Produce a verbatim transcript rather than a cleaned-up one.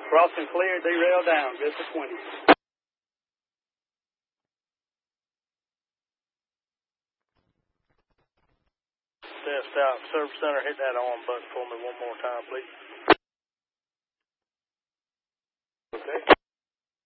Crossing clear, derail down, good for twenty. Test out. Service center, hit that on button for me one more time, please. Okay.